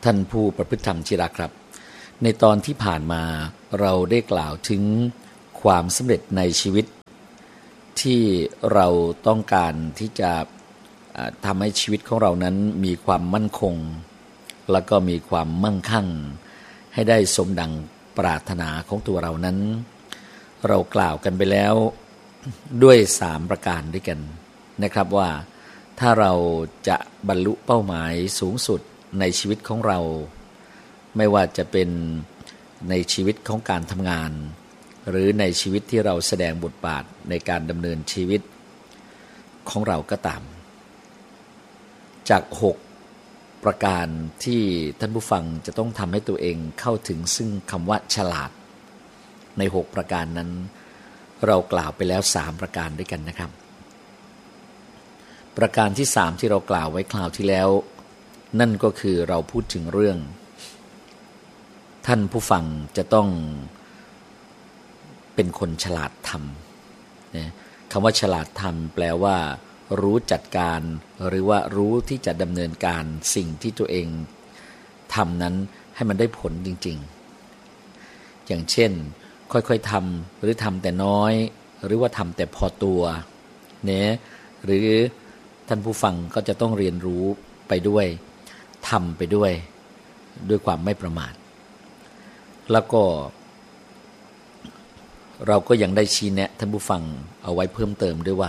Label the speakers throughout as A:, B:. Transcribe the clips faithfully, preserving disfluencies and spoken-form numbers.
A: ท่านผู้ประพฤติธรรมที่รักครับในตอนที่ผ่านมาเราได้กล่าวถึงความสำเร็จในชีวิตที่เราต้องการที่จะทำให้ชีวิตของเรานั้นมีความมั่นคงแล้วก็มีความมั่งคั่งให้ได้สมดังปรารถนาของตัวเรานั้นเรากล่าวกันไปแล้วด้วยสามประการด้วยกันนะครับว่าถ้าเราจะบรรลุเป้าหมายสูงสุดในชีวิตของเราไม่ว่าจะเป็นในชีวิตของการทำงานหรือในชีวิตที่เราแสดงบทบาทในการดำเนินชีวิตของเราก็ตามจากหกประการที่ท่านผู้ฟังจะต้องทำให้ตัวเองเข้าถึงซึ่งคำว่าฉลาดในหกประการนั้นเรากล่าวไปแล้วสามประการด้วยกันนะครับประการที่สามที่เรากล่าวไว้คราวที่แล้วนั่นก็คือเราพูดถึงเรื่องท่านผู้ฟังจะต้องเป็นคนฉลาดทำนะคำว่าฉลาดทำแปลว่ารู้จัดการหรือว่ารู้ที่จะดำเนินการสิ่งที่ตัวเองทำนั้นให้มันได้ผลจริงๆอย่างเช่นค่อยๆทำหรือทำแต่น้อยหรือว่าทำแต่พอตัวเนี่ยหรือท่านผู้ฟังก็จะต้องเรียนรู้ไปด้วยทำไปด้วยด้วยความไม่ประมาทแล้วก็เราก็ยังได้ชี้แนะท่านผู้ฟังเอาไว้เพิ่มเติมด้วยว่า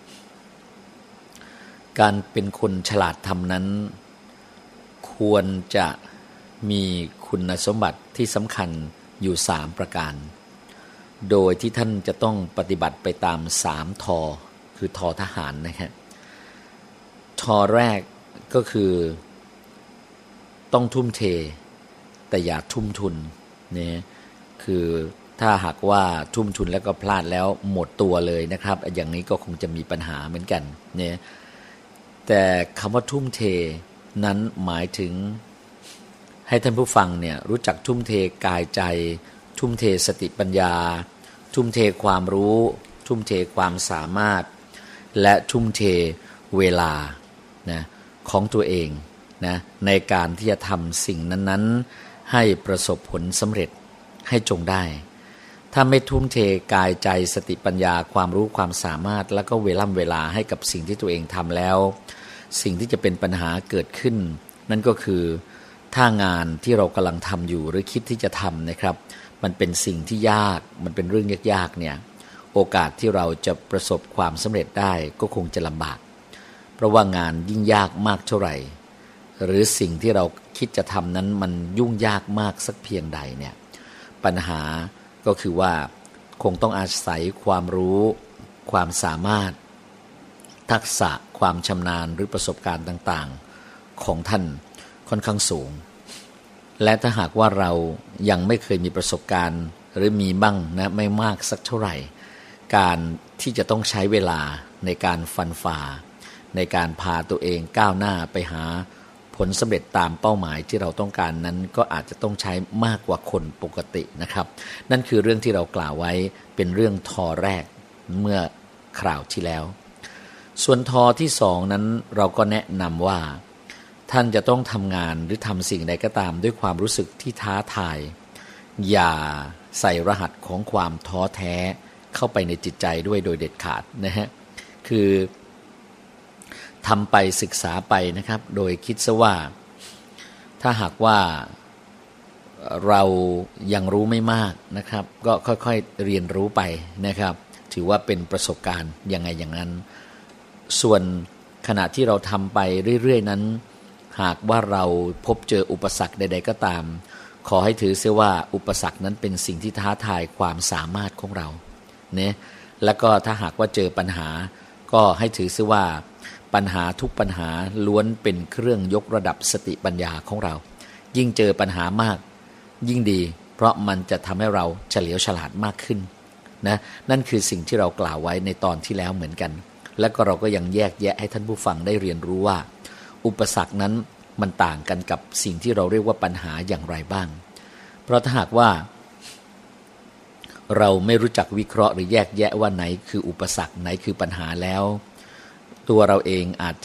A: การเป็นคนฉลาดทำนั้นควรจะมีคุณสมบัติที่สำคัญอยู่สามประการโดยที่ท่านจะต้องปฏิบัติไปตามสามทอคือทอทหารนะครับทอแรกก็คือต้องทุ่มเทแต่อย่าทุ่มทุนเนี่ยคือถ้าหากว่าทุ่มทุนแล้วก็พลาดแล้วหมดตัวเลยนะครับอย่างนี้ก็คงจะมีปัญหาเหมือนกันเนี่ยแต่คำว่าทุ่มเทนั้นหมายถึงให้ท่านผู้ฟังเนี่ยรู้จักทุ่มเทกายใจทุ่มเทสติปัญญาทุ่มเทความรู้ทุ่มเทความสามารถและทุ่มเทเวลานะของตัวเองนะในการที่จะทำสิ่งนั้นๆให้ประสบผลสำเร็จให้จงได้ถ้าไม่ทุ่มเทกายใจสติปัญญาความรู้ความสามารถแล้วก็เวลาเวลาให้กับสิ่งที่ตัวเองทำแล้วสิ่งที่จะเป็นปัญหาเกิดขึ้นนั่นก็คือถ้างานที่เรากำลังทำอยู่หรือคิดที่จะทำนะครับมันเป็นสิ่งที่ยากมันเป็นเรื่องยากๆเนี่ยโอกาสที่เราจะประสบความสำเร็จได้ก็คงจะลำบากเพราะว่างานยิ่งยากมากเท่าไหร่หรือสิ่งที่เราคิดจะทำนั้นมันยุ่งยากมากสักเพียงใดเนี่ยปัญหาก็คือว่าคงต้องอาศัยความรู้ความสามารถทักษะความชำนาญหรือประสบการณ์ต่างๆของท่านค่อนข้างสูงและถ้าหากว่าเรายังไม่เคยมีประสบการณ์หรือมีบ้างนะไม่มากสักเท่าไหร่การที่จะต้องใช้เวลาในการฟันฝ่าในการพาตัวเองก้าวหน้าไปหาผลสำเร็จตามเป้าหมายที่เราต้องการนั้นก็อาจจะต้องใช้มากกว่าคนปกตินะครับนั่นคือเรื่องที่เรากล่าวไว้เป็นเรื่องทอแรกเมื่อคราวที่แล้วส่วนทอที่สองนั้นเราก็แนะนำว่าท่านจะต้องทำงานหรือทำสิ่งใดก็ตามด้วยความรู้สึกที่ท้าทายอย่าใส่รหัสของความท้อแท้เข้าไปในจิตใจด้วยโดยเด็ดขาดนะฮะคือทำไปศึกษาไปนะครับโดยคิดซะว่าถ้าหากว่าเรายังรู้ไม่มากนะครับก็ค่อยๆเรียนรู้ไปนะครับถือว่าเป็นประสบการณ์ยังไงอย่างนั้นส่วนขณะที่เราทำไปเรื่อยๆนั้นหากว่าเราพบเจออุปสรรคใดๆก็ตามขอให้ถือเสียว่าอุปสรรคนั้นเป็นสิ่งที่ท้าทายความสามารถของเราเนี่ยแล้วก็ถ้าหากว่าเจอปัญหาก็ให้ถือเสียว่าปัญหาทุกปัญหาล้วนเป็นเครื่องยกระดับสติปัญญาของเรายิ่งเจอปัญหามากยิ่งดีเพราะมันจะทำให้เราเฉลียวฉลาดมากขึ้นนะนั่นคือสิ่งที่เรากล่าวไว้ในตอนที่แล้วเหมือนกันและก็เราก็ยังแยกแยะให้ท่านผู้ฟังได้เรียนรู้ว่าอุปสรรคนั้นมันต่างกันกับสิ่งที่เราเรียกว่าปัญหาอย่างไรบ้างเพราะถ้าหากว่าเราไม่รู้จักวิเคราะห์หรือแยกแยะว่าไหนคืออุปสรรคไหนคือปัญหาแล้วตัวเราเองอาจจะ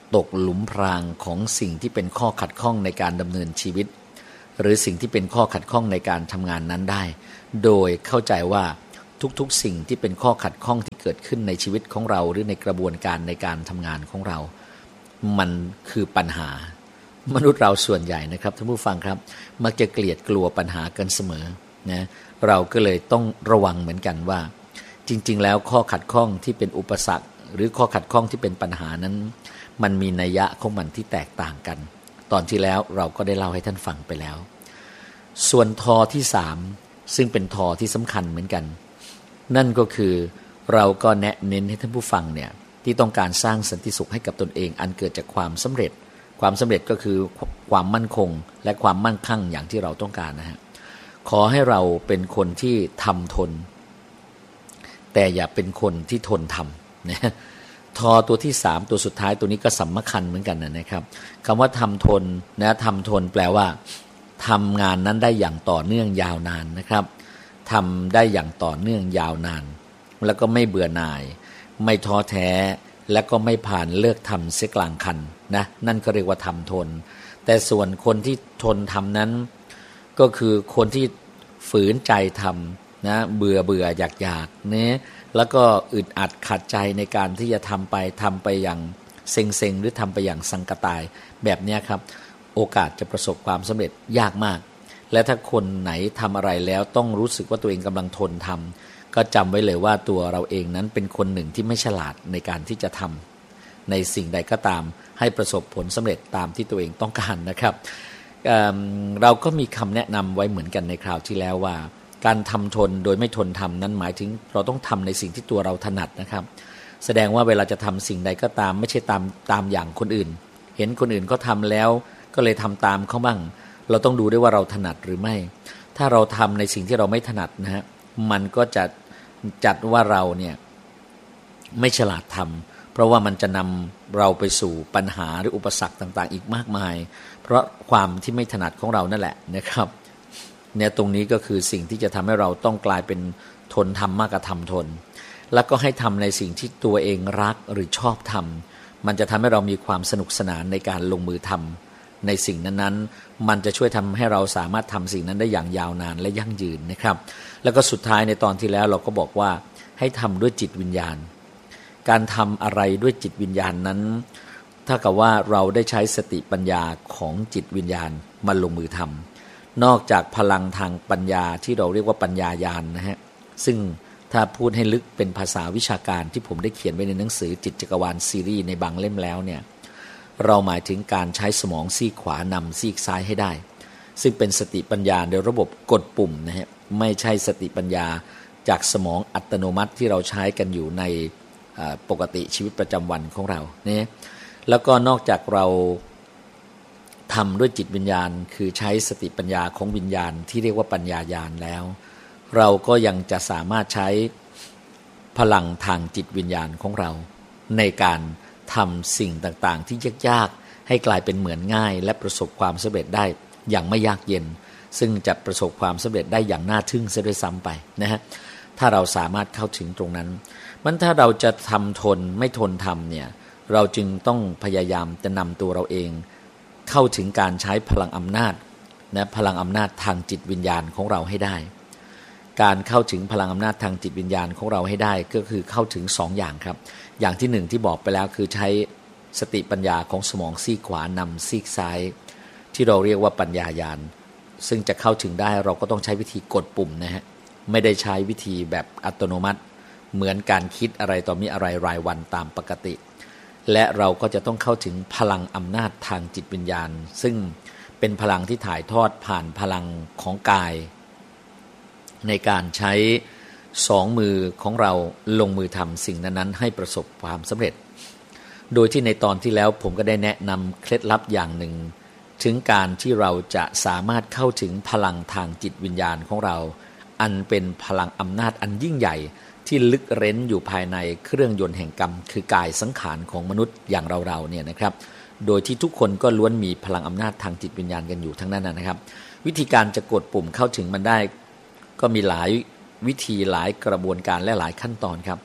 A: ตกหลุมพรางของสิ่งที่เป็นข้อขัดข้องในการดำเนินชีวิตหรือสิ่งที่เป็นข้อขัดข้องในการทำงานนั้นได้โดยเข้าใจว่าทุกๆสิ่งที่เป็นข้อขัดข้องที่เกิดขึ้นในชีวิตของเราหรือในกระบวนการในการทำงานของเรามันคือปัญหามนุษย์เราส่วนใหญ่นะครับท่านผู้ฟังครับมักจะเกลียดกลัวปัญหากันเสมอนะเราก็เลยต้องระวังเหมือนกันว่าจริงๆแล้วข้อขัดข้องที่เป็นอุปสรรคหรือข้อขัดข้องที่เป็นปัญหานั้นมันมีนัยยะของมันที่แตกต่างกันตอนที่แล้วเราก็ได้เล่าให้ท่านฟังไปแล้วส่วนทอที่สามซึ่งเป็นทอที่สำคัญเหมือนกันนั่นก็คือเราก็แนะเน้นให้ท่านผู้ฟังเนี่ยที่ต้องการสร้างสันติสุขให้กับตนเองอันเกิดจากความสำเร็จความสำเร็จก็คือความมั่นคงและความมั่งคั่งอย่างที่เราต้องการนะฮะขอให้เราเป็นคนที่ทำทนแต่อย่าเป็นคนที่ทนทำนะทอตัวที่สามตัวสุดท้ายตัวนี้ก็สำคัญเหมือนกันนะครับคำว่าทำทนนะทำทนแปลว่าทำงานนั้นได้อย่างต่อเนื่องยาวนานนะครับทำได้อย่างต่อเนื่องยาวนานแล้วก็ไม่เบื่อหน่ายไม่ท้อแท้และก็ไม่ผ่านเลิกทำเสียกลางคันนะนั่นก็เรียกว่าทำทนแต่ส่วนคนที่ทนทำนั้นก็คือคนที่ฝืนใจทำนะเบื่อเบื่ออยากอยากเนี่ยแล้วก็อึดอัดขัดใจในการที่จะทำไปทำไปอย่างเซ็งเซ็งหรือทำไปอย่างสังกตายแบบนี้ครับโอกาสจะประสบความสำเร็จยากมากและถ้าคนไหนทำอะไรแล้วต้องรู้สึกว่าตัวเองกำลังทนทำก็จำไว้เลยว่าตัวเราเองนั้นเป็นคนหนึ่งที่ไม่ฉลาดในการที่จะทำในสิ่งใดก็ตามให้ประสบผลสำเร็จตามที่ตัวเองต้องการนะครับ เอ่อ เราก็มีคำแนะนำไว้เหมือนกันในคราวที่แล้วว่าการทำทนโดยไม่ทนทำนั้นหมายถึงเราต้องทำในสิ่งที่ตัวเราถนัดนะครับแสดงว่าเวลาจะทำสิ่งใดก็ตามไม่ใช่ตามตามอย่างคนอื่นเห็นคนอื่นเขาทำแล้วก็เลยทำตามเขาบ้างเราต้องดูด้วยว่าเราถนัดหรือไม่ถ้าเราทำในสิ่งที่เราไม่ถนัดนะฮะมันก็จะจัดว่าเราเนี่ยไม่ฉลาดทำเพราะว่ามันจะนำเราไปสู่ปัญหาหรืออุปสรรคต่างๆอีกมากมายเพราะความที่ไม่ถนัดของเรานั่นแหละนะครับเนี่ยตรงนี้ก็คือสิ่งที่จะทำให้เราต้องกลายเป็นทนทำมากกว่าทำทนแล้วก็ให้ทำในสิ่งที่ตัวเองรักหรือชอบทำมันจะทำให้เรามีความสนุกสนานในการลงมือทำในสิ่งนั้นๆมันจะช่วยทำให้เราสามารถทำสิ่งนั้นได้อย่างยาวนานและยั่งยืนนะครับแล้วก็สุดท้ายในตอนที่แล้วเราก็บอกว่าให้ทำด้วยจิตวิญญาณการทำอะไรด้วยจิตวิญญาณนั้นถ้ากับว่าเราได้ใช้สติปัญญาของจิตวิญญาณมาลงมือทำนอกจากพลังทางปัญญาที่เราเรียกว่าปัญญาญาณ นะฮะซึ่งถ้าพูดให้ลึกเป็นภาษาวิชาการที่ผมได้เขียนไว้ในหนังสือจิตจักรวาลซีรีส์ในบางเล่มแล้วเนี่ยเราหมายถึงการใช้สมองซีกขวานำซีกซ้ายให้ได้ซึ่งเป็นสติปัญญาในระบบกดปุ่มนะฮะไม่ใช่สติปัญญาจากสมองอัตโนมัติที่เราใช้กันอยู่ในปกติชีวิตประจำวันของเราเนี่ยแล้วก็นอกจากเราทำด้วยจิตวิญญาณคือใช้สติปัญญาของวิญญาณที่เรียกว่าปัญญาญาณแล้วเราก็ยังจะสามารถใช้พลังทางจิตวิญญาณของเราในการทำสิ่งต่างๆที่ยากๆให้กลายเป็นเหมือนง่ายและประสบความสำเร็จได้อย่างไม่ยากเย็นซึ่งจะประสบความสำเร็จได้อย่างน่าทึ่งซะด้วยซ้ำไปนะฮะถ้าเราสามารถเข้าถึงตรงนั้นมันถ้าเราจะทำทนไม่ทนทำเนี่ยเราจึงต้องพยายามจะนำตัวเราเองเข้าถึงการใช้พลังอำนาจนะพลังอำนาจทางจิตวิญญาณของเราให้ได้การเข้าถึงพลังอำนาจทางจิตวิญญาณของเราให้ได้ก็คือเข้าถึงสองอย่างครับอย่างที่หนึ่งที่บอกไปแล้วคือใช้สติปัญญาของสมองซีกขวานำซีกซ้ายที่เราเรียกว่าปัญญาญาณซึ่งจะเข้าถึงได้เราก็ต้องใช้วิธีกดปุ่มนะฮะไม่ได้ใช้วิธีแบบอัตโนมัติเหมือนการคิดอะไรต่อมีอะไรรายวันตามปกติและเราก็จะต้องเข้าถึงพลังอำนาจทางจิตวิญญาณซึ่งเป็นพลังที่ถ่ายทอดผ่านพลังของกายในการใช้สองมือของเราลงมือทำสิ่งนั้นๆให้ประสบความสำเร็จโดยที่ในตอนที่แล้วผมก็ได้แนะนำเคล็ดลับอย่างหนึ่งถึงการที่เราจะสามารถเข้าถึงพลังทางจิตวิญญาณของเราอันเป็นพลังอำนาจอันยิ่งใหญ่ที่ลึกเร้นอยู่ภายในเครื่องยนต์แห่งกรรมคือกายสังขารของมนุษย์อย่างเราๆเนี่ยนะครับโดยที่ทุกคนก็ล้วนมีพลังอำนาจทางจิตวิญญาณกันอยู่ทั้งนั้นนะครับวิธีการจะกดปุ่มเข้าถึงมันได้ก็มีหลายวิธีหลายกระบวนการและหลายขั้นตอนครับแ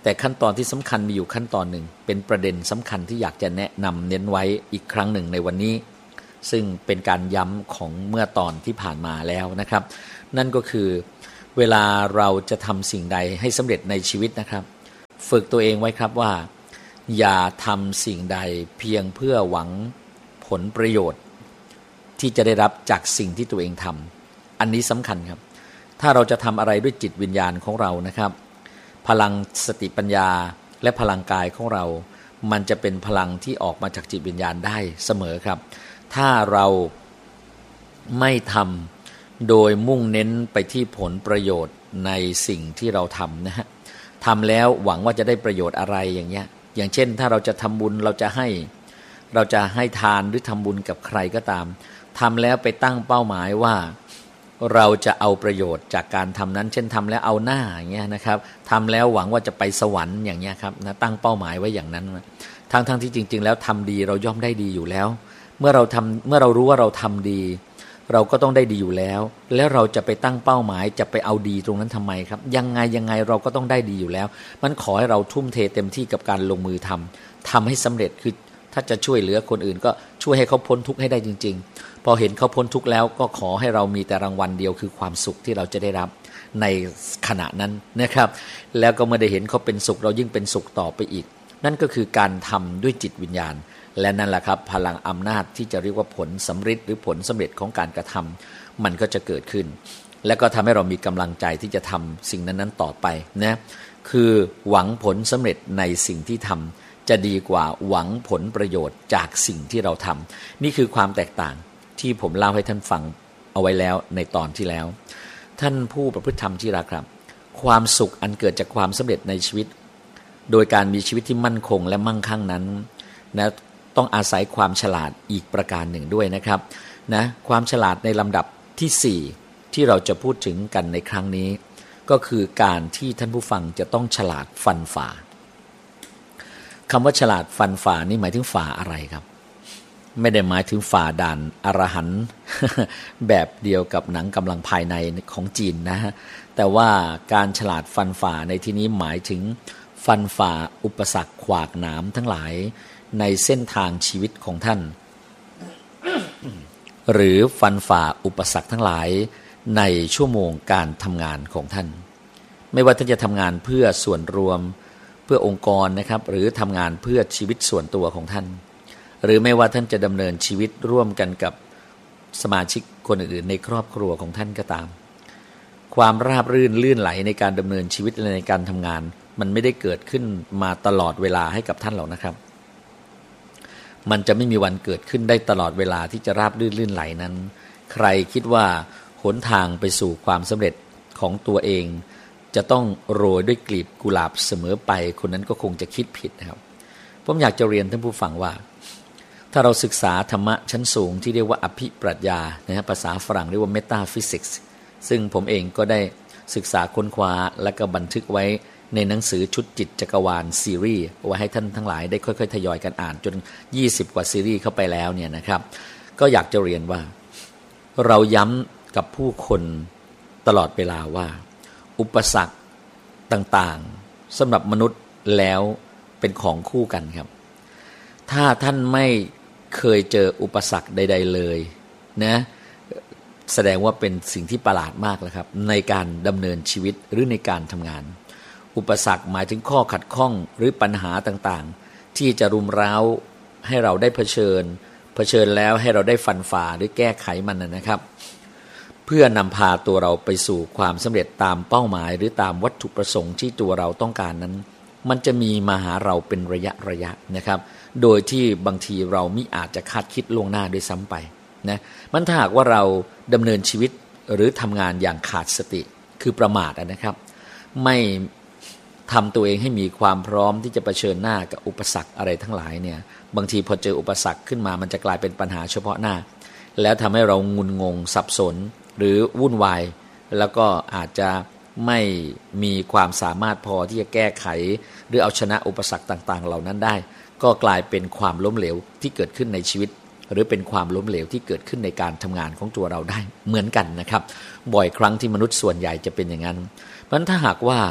A: แต่ขั้นตอนที่สำคัญมีอยู่ขั้นตอนหนึ่งเป็นประเด็นสำคัญที่อยากจะแนะนำเน้นไว้อีกครั้งหนึ่งในวันนี้ซึ่งเป็นการย้ำของเมื่อตอนที่ผ่านมาแล้วนะครับนั่นก็คือเวลาเราจะทำสิ่งใดให้สำเร็จในชีวิตนะครับฝึกตัวเองไว้ครับว่าอย่าทำสิ่งใดเพียงเพื่อหวังผลประโยชน์ที่จะได้รับจากสิ่งที่ตัวเองทำอันนี้สำคัญครับถ้าเราจะทำอะไรด้วยจิตวิญญาณของเรานะครับพลังสติปัญญาและพลังกายของเรามันจะเป็นพลังที่ออกมาจากจิตวิญญาณได้เสมอครับถ้าเราไม่ทำโดยมุ่งเน้นไปที่ผลประโยชน์ในสิ่งที่เราทำนะฮะทำแล้วหวังว่าจะได้ประโยชน์อะไรอย่างเงี้ยอย่างเช่นถ้าเราจะทำบุญเราจะให้เราจะให้ทานหรือทำบุญกับใครก็ตามทำแล้วไปตั้งเป้าหมายว่าเราจะเอาประโยชน์จากการทำนั้นเช่นทำแล้วเอาหน้าอย่างเงี้ยนะครับทำแล้วหวังว่าจะไปสวรรค์อย่างเงี้ยครับนะตั้งเป้าหมายไว้อย่างนั้นทั้งทั้งที่จริงๆแล้วทำดีเราย่อมได้ดีอยู่แล้วเมื่อเราทำเมื่อเรารู้ว่าเราทำดีเราก็ต้องได้ดีอยู่แล้วแล้วเราจะไปตั้งเป้าหมายจะไปเอาดีตรงนั้นทำไมครับยังไงยังไงเราก็ต้องได้ดีอยู่แล้วมันขอให้เราทุ่มเทเต็มที่กับการลงมือทำทำให้สำเร็จคือถ้าจะช่วยเหลือคนอื่นก็ช่วยให้เขาพ้นทุกข์ให้ได้จริงๆพอเห็นเขาพ้นทุกข์แล้วก็ขอให้เรามีแต่รางวัลเดียวคือความสุขที่เราจะได้รับในขณะนั้นนะครับแล้วก็เมื่อได้เห็นเขาเป็นสุขเรายิ่งเป็นสุขต่อไปอีกนั่นก็คือการทำด้วยจิตวิญญาณและนั่นแหละครับพลังอำนาจที่จะเรียกว่าผลสำฤทธิ์หรือผลสำเร็จของการกระทำมันก็จะเกิดขึ้นและก็ทำให้เรามีกำลังใจที่จะทำสิ่งนั้นๆต่อไปนะคือหวังผลสำเร็จในสิ่งที่ทำจะดีกว่าหวังผลประโยชน์จากสิ่งที่เราทำนี่คือความแตกต่างที่ผมเล่าให้ท่านฟังเอาไว้แล้วในตอนที่แล้วท่านผู้ประพฤติธรรมที่รักครับความสุขอันเกิดจากความสำเร็จในชีวิตโดยการมีชีวิตที่มั่นคงและมั่งคั่งนั้นนะต้องอาศัยความฉลาดอีกประการหนึ่งด้วยนะครับนะความฉลาดในลำดับที่สี่ที่เราจะพูดถึงกันในครั้งนี้ก็คือการที่ท่านผู้ฟังจะต้องฉลาดฟันฝ่าคำว่าฉลาดฟันฝ่านี่หมายถึงฝ่าอะไรครับไม่ได้หมายถึงฝ่าด่านอรหันต์แบบเดียวกับหนังกำลังภายในของจีนนะฮะแต่ว่าการฉลาดฟันฝ่าในที่นี้หมายถึงฟันฝ่าอุปสรรคขวากหนามทั้งหลายในเส้นทางชีวิตของท่าน หรือฟันฝ่าอุปสรรคทั้งหลายในชั่วโมงการทำงานของท่านไม่ว่าท่านจะทำงานเพื่อส่วนรวมเพื่อองค์กรนะครับหรือทำงานเพื่อชีวิตส่วนตัวของท่านหรือไม่ว่าท่านจะดำเนินชีวิตร่วมกันกับสมาชิกคนอื่นๆในครอบครัวของท่านก็ตามความราบรื่นลื่นไหลในการดำเนินชีวิตและในการทำงานมันไม่ได้เกิดขึ้นมาตลอดเวลาให้กับท่านหรอกนะครับมันจะไม่มีวันเกิดขึ้นได้ตลอดเวลาที่จะราบรื่นลื่นไหลนั้นใครคิดว่าหนทางไปสู่ความสำเร็จของตัวเองจะต้องโรยด้วยกลีบกุหลาบเสมอไปคนนั้นก็คงจะคิดผิดนะครับผมอยากจะเรียนท่านผู้ฟังว่าถ้าเราศึกษาธรรมะชั้นสูงที่เรียกว่าอภิปรัชญานะฮะภาษาฝรั่งเรียกว่า metaphysics ซึ่งผมเองก็ได้ศึกษาค้นคว้าและก็บันทึกไว้ในหนังสือชุดจิตจักรวาลซีรีส์ไว้ให้ท่านทั้งหลายได้ค่อยๆทยอยกันอ่านจนยี่สิบกว่าซีรีส์เข้าไปแล้วเนี่ยนะครับก็อยากจะเรียนว่าเราย้ำกับผู้คนตลอดเวลาว่าอุปสรรคต่างๆสำหรับมนุษย์แล้วเป็นของคู่กันครับถ้าท่านไม่เคยเจออุปสรรคใดๆเลยนะแสดงว่าเป็นสิ่งที่ประหลาดมากแล้วครับในการดำเนินชีวิตหรือในการทำงานอุปสรรคหมายถึงข้อขัดข้องหรือปัญหาต่างๆที่จะรุมเร้าให้เราได้เผชิญเผชิญแล้วให้เราได้ฟันฝ่าหรือแก้ไขมันนะครับเพื่อนำพาตัวเราไปสู่ความสำเร็จตามเป้าหมายหรือตามวัตถุประสงค์ที่ตัวเราต้องการนั้นมันจะมีมาหาเราเป็นระยะระยะนะครับโดยที่บางทีเรามิอาจจะคาดคิดล่วงหน้าด้วยซ้ำไปนะมันถ้าหากว่าเราดำเนินชีวิตหรือทำงานอย่างขาดสติคือประมาทนะครับไม่ทำตัวเองให้มีความพร้อมที่จะเผชิญหน้ากับอุปสรรคอะไรทั้งหลายเนี่ยบางทีพอเจออุปสรรคขึ้นมามันจะกลายเป็นปัญหาเฉพาะหน้าแล้วทำให้เรางุนงงสับสนหรือวุ่นวายแล้วก็อาจจะไม่มีความสามารถพอที่จะแก้ไขหรือเอาชนะอุปสรรคต่างๆเหล่านั้นได้ก็กลายเป็นความล้มเหลวที่เกิดขึ้นในชีวิตหรือเป็นความล้มเหลวที่เกิดขึ้นในการทำงานของตัวเราได้เหมือนกันนะครับบ่อยครั้งที่มนุษย์ส่วนใหญ่จะเป็นอย่างนั้นเพราะฉะนั้นถ้าหากว่าท่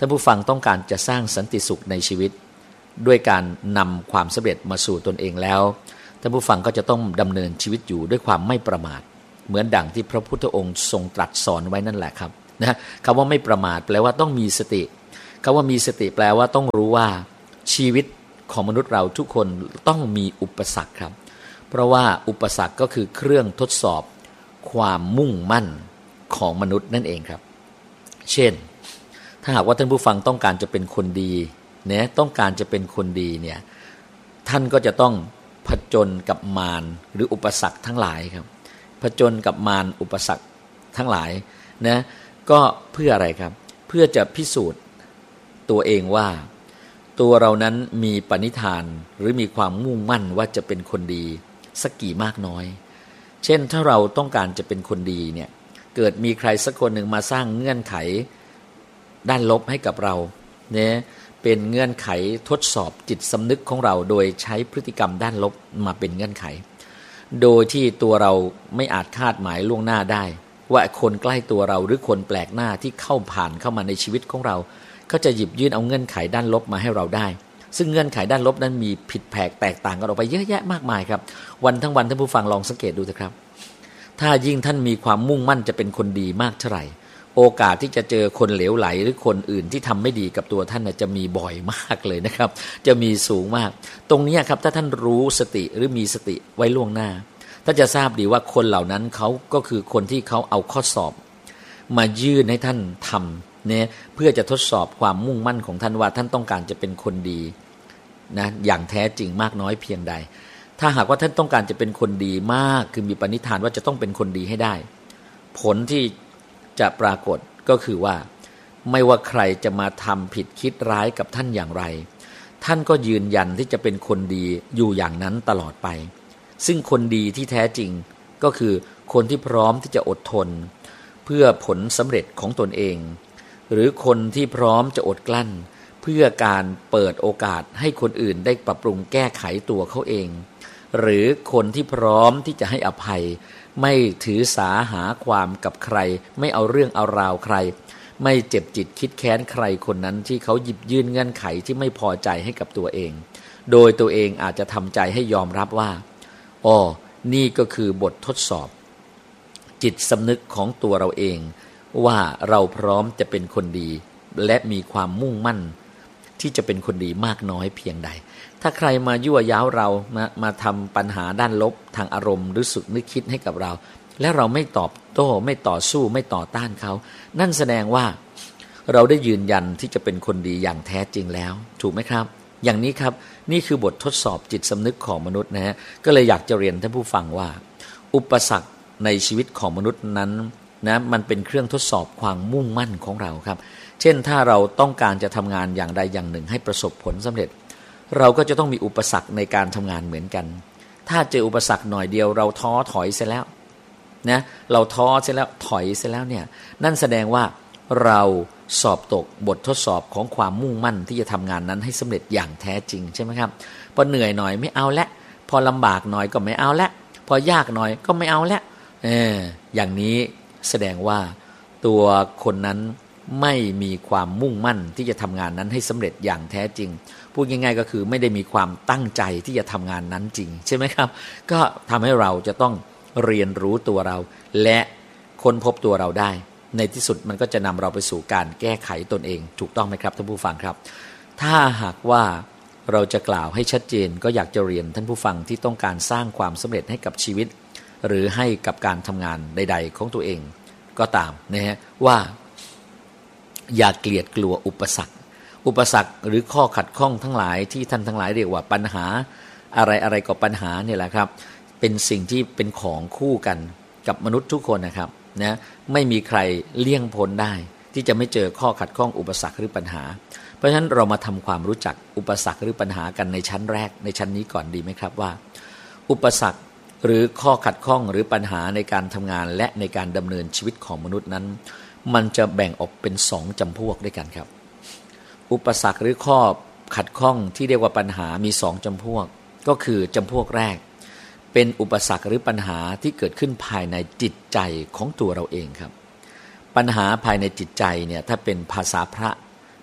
A: ท่านผู้ฟังต้องการจะสร้างสันติสุขในชีวิตด้วยการนำความสำเร็จมาสู่ตนเองแล้วท่านผู้ฟังก็จะต้องดำเนินชีวิตอยู่ด้วยความไม่ประมาทเหมือนดั่งที่พระพุทธองค์ทรงตรัสสอนไว้นั่นแหละครับนะคำว่าไม่ประมาทแปลว่าต้องมีสติคำว่ามีสติแปลว่าต้องรู้ว่าชีวิตของมนุษย์เราทุกคนต้องมีอุปสรรคครับเพราะว่าอุปสรรคก็คือเครื่องทดสอบความมุ่งมั่นของมนุษย์นั่นเองครับเช่นถ้าหากว่าท่านผู้ฟังต้องการจะเป็นคนดีเนี่ยต้องการจะเป็นคนดีเนี่ยท่านก็จะต้องผจญกับมารหรืออุปสรรคทั้งหลายครับผจญกับมารอุปสรรคทั้งหลายนะก็เพื่ออะไรครับเพื่อจะพิสูจน์ตัวเองว่าตัวเรานั้นมีปณิธานหรือมีความมุ่งมั่นว่าจะเป็นคนดีสักกี่มากน้อยเช่นถ้าเราต้องการจะเป็นคนดีเนี่ยเกิดมีใครสักคนหนึ่งมาสร้างเงื่อนไขด้านลบให้กับเราเนี่ยเป็นเงื่อนไขทดสอบจิตสำนึกของเราโดยใช้พฤติกรรมด้านลบมาเป็นเงื่อนไขโดยที่ตัวเราไม่อาจคาดหมายล่วงหน้าได้ว่าคนใกล้ตัวเราหรือคนแปลกหน้าที่เข้าผ่านเข้ามาในชีวิตของเราก็จะหยิบยื่นเอาเงื่อนไขด้านลบมาให้เราได้ซึ่งเงื่อนไขด้านลบนั้นมีผิดแผกแตกต่างกันออกไปเยอะแยะมากมายครับวันทั้งวันท่านผู้ฟังลองสังเกตดูเถอะครับถ้ายิ่งท่านมีความมุ่งมั่นจะเป็นคนดีมากเท่าไหร่โอกาสที่จะเจอคนเหลวไหลหรือคนอื่นที่ทำไม่ดีกับตัวท่านจะมีบ่อยมากเลยนะครับจะมีสูงมากตรงนี้ครับถ้าท่านรู้สติหรือมีสติไว้ล่วงหน้าท่านจะทราบดีว่าคนเหล่านั้นเขาก็คือคนที่เขาเอาข้อสอบมายื่นให้ท่านทำเนี่ยเพื่อจะทดสอบความมุ่งมั่นของท่านว่าท่านต้องการจะเป็นคนดีนะอย่างแท้จริงมากน้อยเพียงใดถ้าหากว่าท่านต้องการจะเป็นคนดีมากคือมีปณิธานว่าจะต้องเป็นคนดีให้ได้ผลที่จะปรากฏก็คือว่าไม่ว่าใครจะมาทำผิดคิดร้ายกับท่านอย่างไรท่านก็ยืนยันที่จะเป็นคนดีอยู่อย่างนั้นตลอดไปซึ่งคนดีที่แท้จริงก็คือคนที่พร้อมที่จะอดทนเพื่อผลสำเร็จของตนเองหรือคนที่พร้อมจะอดกลั้นเพื่อการเปิดโอกาสให้คนอื่นได้ปรับปรุงแก้ไขตัวเขาเองหรือคนที่พร้อมที่จะให้อภัยไม่ถือสาหาความกับใครไม่เอาเรื่องเอาราวใครไม่เจ็บจิตคิดแค้นใครคนนั้นที่เขาหยิบยื่นเงื่อนไขที่ไม่พอใจให้กับตัวเองโดยตัวเองอาจจะทำใจให้ยอมรับว่าอ๋อนี่ก็คือบททดสอบจิตสำนึกของตัวเราเองว่าเราพร้อมจะเป็นคนดีและมีความมุ่งมั่นที่จะเป็นคนดีมากน้อยเพียงใดถ้าใครมายั่วย้าวเรามามาทำปัญหาด้านลบทางอารมณ์หรือสึกนึกคิดให้กับเราและเราไม่ตอบโต้ไม่ต่อสู้ไม่ต่อต้านเขานั่นแสดงว่าเราได้ยืนยันที่จะเป็นคนดีอย่างแท้จริงแล้วถูกไหมครับอย่างนี้ครับนี่คือบททดสอบจิตสำนึกของมนุษย์นะฮะก็เลยอยากจะเรียนท่านผู้ฟังว่าอุปสรรคในชีวิตของมนุษย์นั้นนะมันเป็นเครื่องทดสอบความมุ่งมั่นของเราครับเช่นถ้าเราต้องการจะทำงานอย่างใดอย่างหนึ่งให้ประสบผลสำเร็จเราก็จะต้องมีอุปสรรคในการทำงานเหมือนกันถ้าเจออุปสรรคหน่อยเดียวเราท้อถอยเสียแล้วนะเราท้อเสียแล้วถอยเสียแล้วเนี่ยนั่นแสดงว่าเราสอบตกบททดสอบของความมุ่งมั่นที่จะทำงานนั้นให้สำเร็จอย่างแท้จริงใช่ไหมครับพอเหนื่อยหน่อยไม่เอาละพอลำบากหน่อยก็ไม่เอาละพอยากหน่อยก็ไม่เอาละเอออย่างนี้แสดงว่าตัวคนนั้นไม่มีความมุ่งมั่นที่จะทำงานนั้นให้สำเร็จอย่างแท้จริงพูดง่ายๆก็คือไม่ได้มีความตั้งใจที่จะทำงานนั้นจริงใช่ไหมครับก็ทำให้เราจะต้องเรียนรู้ตัวเราและค้นพบตัวเราได้ในที่สุดมันก็จะนำเราไปสู่การแก้ไขตนเองถูกต้องไหมครับท่านผู้ฟังครับถ้าหากว่าเราจะกล่าวให้ชัดเจนก็อยากจะเรียนท่านผู้ฟังที่ต้องการสร้างความสำเร็จให้กับชีวิตหรือให้กับการทำงานใดๆของตัวเองก็ตามนะฮะว่าอย่าเกลียดกลัวอุปสรรคอุปสรรคหรือข้อขัดข้องทั้งหลายที่ท่านทั้งหลายเรียกว่าปัญหาอะไรอะไรก็ปัญหาเนี่ยแหละครับเป็นสิ่งที่เป็นของคู่กันกับมนุษย์ทุกคนนะครับนะไม่มีใครเลี่ยงพ้นได้ที่จะไม่เจอข้อขัดข้องอุปสรรคหรือปัญหาเพราะฉะนั้นเรามาทำความรู้จักอุปสรรคหรือปัญหากันในชั้นแรกในชั้นนี้ก่อนดีไหมครับว่าอุปสรรคหรือข้อขัดข้องหรือปัญหาในการทำงานและในการดำเนินชีวิตของมนุษย์นั้นมันจะแบ่งออกเป็นสองจำพวกด้วยกันครับอุปสรรคหรือข้อขัดข้องที่เรียกว่าปัญหามีสองจำพวกก็คือจำพวกแรกเป็นอุปสรรคหรือปัญหาที่เกิดขึ้นภายในจิตใจของตัวเราเองครับปัญหาภายในจิตใจเนี่ยถ้าเป็นภาษาพระ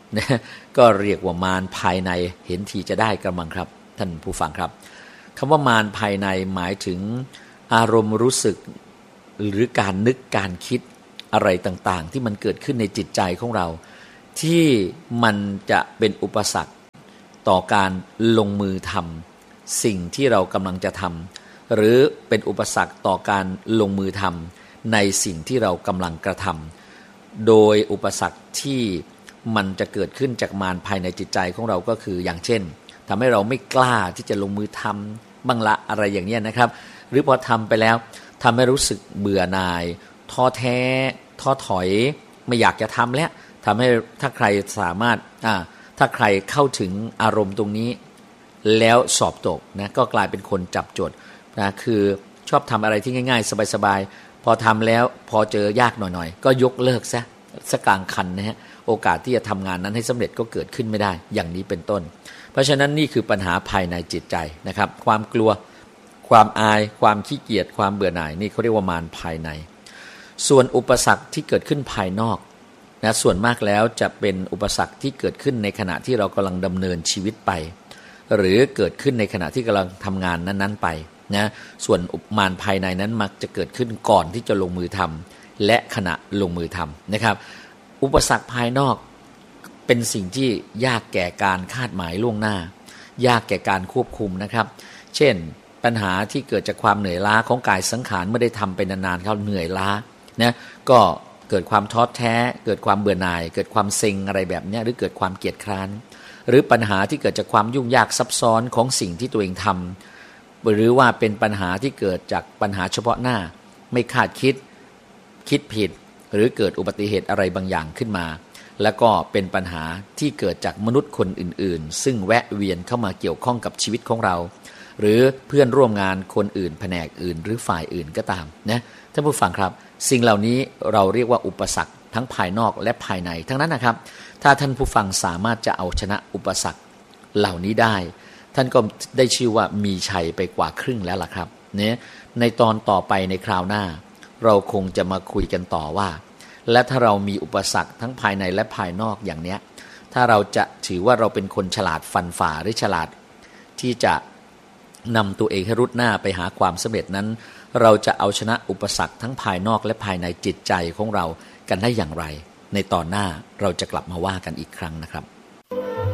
A: นะก็เรียกว่ามารภายในเห็นทีจะได้กระมังครับท่านผู้ฟังครับคำว่ามารภายในหมายถึงอารมณ์รู้สึกหรือการนึกการคิดอะไรต่างๆที่มันเกิดขึ้นในจิตใจของเราที่มันจะเป็นอุปสรรคต่อการลงมือทำสิ่งที่เรากำลังจะทำหรือเป็นอุปสรรคต่อการลงมือทำในสิ่งที่เรากำลังกระทำโดยอุปสรรคที่มันจะเกิดขึ้นจากมารภายในจิตใจของเราก็คืออย่างเช่นทำให้เราไม่กล้าที่จะลงมือทำบ้างละอะไรอย่างนี้นะครับหรือพอทำไปแล้วทำให้รู้สึกเบื่อหน่ายท้อแท้ท้อถอยไม่อยากจะทำแล้วทำให้ถ้าใครสามารถอ่าถ้าใครเข้าถึงอารมณ์ตรงนี้แล้วสอบตกนะก็กลายเป็นคนจับจดนะคือชอบทำอะไรที่ง่ายๆสบายๆพอทำแล้วพอเจอยากหน่อยๆก็ยกเลิกซะสักกลางคันนะฮะโอกาสที่จะทำงานนั้นให้สำเร็จก็เกิดขึ้นไม่ได้อย่างนี้เป็นต้นเพราะฉะนั้นนี่คือปัญหาภายในจิตใจนะครับความกลัวความอายความขี้เกียจความเบื่อหน่ายนี่เขาเรียกว่ามารภายในส่วนอุปสรรคที่เกิดขึ้นภายนอกนะส่วนมากแล้วจะเป็นอุปสรรคที่เกิดขึ้นในขณะที่เรากำลังดำเนินชีวิตไปหรือเกิดขึ้นในขณะที่กำลังทำงานนั้นๆไปนะส่วนมารภายในนั้นมักจะเกิดขึ้นก่อนที่จะลงมือทำและขณะลงมือทำนะครับอุปสรรคภายนอกเป็นสิ่งที่ยากแก่การคาดหมายล่วงหน้ายากแก่การควบคุมนะครับเช่นปัญหาที่เกิดจากความเหนื่อยล้าของกายสังขารเมื่อได้ทำไปนานๆเขาเหนื่อยล้านะก็เกิดความท้อแท้เกิดความเบื่อหน่ายเกิดความเซ็งอะไรแบบนี้หรือเกิดความเกียจคร้านหรือปัญหาที่เกิดจากความยุ่งยากซับซ้อนของสิ่งที่ตัวเองทำหรือว่าเป็นปัญหาที่เกิดจากปัญหาเฉพาะหน้าไม่คาดคิดคิดผิดหรือเกิดอุบัติเหตุอะไรบางอย่างขึ้นมาแล้วก็เป็นปัญหาที่เกิดจากมนุษย์คนอื่นๆซึ่งแวะเวียนเข้ามาเกี่ยวข้องกับชีวิตของเราหรือเพื่อนร่วมงานคนอื่นแผนกอื่นหรือฝ่ายอื่นก็ตามนะท่านผู้ฟังครับสิ่งเหล่านี้เราเรียกว่าอุปสรรคทั้งภายนอกและภายในทั้งนั้นนะครับถ้าท่านผู้ฟังสามารถจะเอาชนะอุปสรรคเหล่านี้ได้ท่านก็ได้ชื่อว่ามีชัยไปกว่าครึ่งแล้วล่ะครับเนี่ยในตอนต่อไปในคราวหน้าเราคงจะมาคุยกันต่อว่าและถ้าเรามีอุปสรรคทั้งภายในและภายนอกอย่างเนี้ยถ้าเราจะถือว่าเราเป็นคนฉลาดฟันฝ่าหรือฉลาดที่จะนำตัวเองให้รุดหน้าไปหาความสำเร็จนั้นเราจะเอาชนะอุปสรรคทั้งภายนอกและภายในจิตใจของเรากันได้อย่างไรในตอนหน้าเราจะกลับมาว่ากันอีกครั้งนะครับ